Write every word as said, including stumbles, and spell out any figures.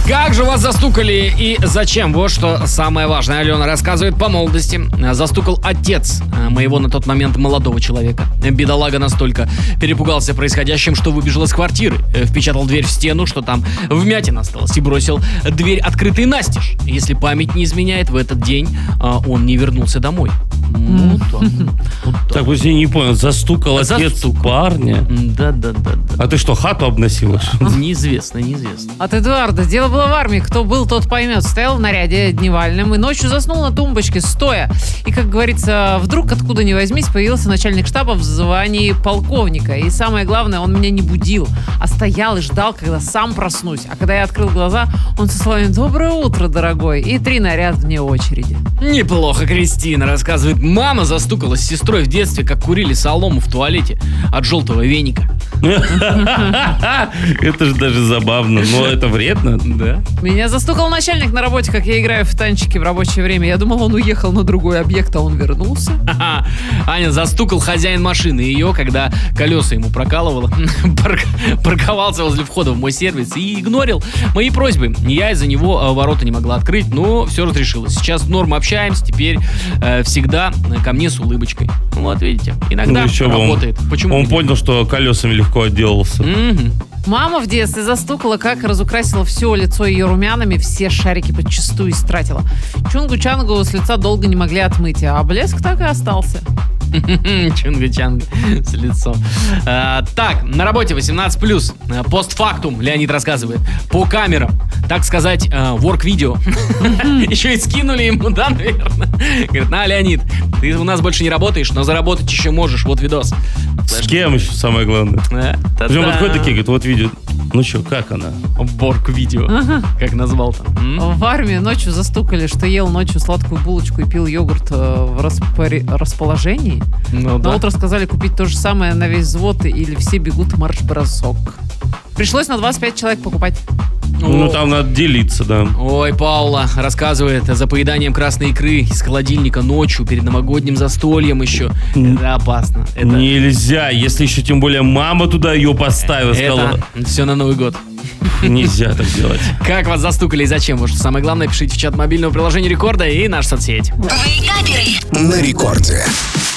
Как же вас застукали и зачем? Вот что самое важное. Алена рассказывает по молодости. Застукал отец моего на тот момент молодого человека. Бедолага настолько перепугался происходящим, что выбежал из квартиры. Впечатал дверь в стену, что там вмятина осталась, и бросил дверь открытой настежь. Если память не изменяет, в этот день он не вернулся домой. Ну, так, вот так. Так, вот я не понял, застукал отец Застукал. парня? Да, да, да, да. А ты что, хату обносила? Неизвестно, неизвестно. От Эдуарда. Дело было в армии. Кто был, тот поймет. Стоял в наряде дневальном и ночью заснул на тумбочке, стоя. И, как говорится, вдруг откуда ни возьмись, появился начальник штаба в звании полковника. И самое главное, он меня не будил, а стоял и ждал, когда сам проснусь. А когда я открыл глаза, он со словами «Доброе утро, дорогой!» и три наряда вне очереди. Неплохо, Кристина рассказывает. Мама застукалась с сестрой в детстве, как курили солому в туалете от желтого веника. Это же даже забавно, но это вредно. Да. Меня застукал начальник на работе, как я играю в танчики в рабочее время. Я думал, он уехал на другой объект, а он вернулся. Аня застукал хозяин машины ее, когда колеса ему прокалывало. Парковался возле входа в мой сервис и игнорил мои просьбы. Я из-за него ворота не могла открыть, но все разрешилось. Сейчас норм общаемся, теперь э, всегда ко мне с улыбочкой. Вот видите, иногда Ну, еще бы он- работает. Почему? Он нет? понял, что колесами легко отделался. Мгм. Мама в детстве застукала, как разукрасила все лицо ее румянами, все шарики подчистую истратила. Чунгу-чангу с лица долго не могли отмыть, а блеск так и остался. Чунга-чанга с лицом. А, так, на работе восемнадцать плюс. Постфактум, Леонид рассказывает. По камерам, так сказать, ворк-видео. Еще и скинули ему, да, наверное. Говорит, на, Леонид, ты у нас больше не работаешь, но заработать еще можешь. Вот видос. С кем еще самое главное? А, Причем та-да. подходят такие, говорят, вот видео. Ну что, как она? Ворк-видео. Как назвал там. М? В армии ночью застукали, что ел ночью сладкую булочку и пил йогурт э, в распори- расположении. Ну На да. утро сказали купить то же самое на весь взвод или все бегут марш-бросок. Пришлось на двадцать пять человек покупать. Ну там надо делиться, да. Ой, Паула рассказывает за поеданием красной икры из холодильника ночью перед новогодним застольем еще. Это опасно. Это, Нельзя, если еще тем более мама туда ее поставила, сказала, это все на Новый год. нельзя так делать. Как вас застукали и зачем? Вот что самое главное, пишите в чат мобильного приложения Рекорда и наша соцсеть. Вейкаперы. На рекорде.